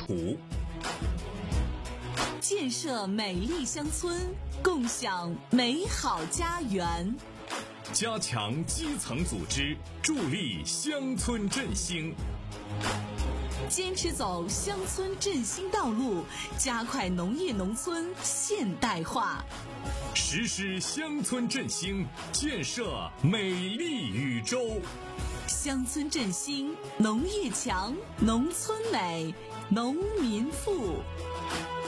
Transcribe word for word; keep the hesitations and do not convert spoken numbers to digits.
图。 建设美丽乡村，共享美好家园。 加强基层组织，助力乡村振兴。 坚持走乡村振兴道路，加快农业农村现代化。 实施乡村振兴，建设美丽宇宙。 乡村振兴，农业强，农村美，农民富。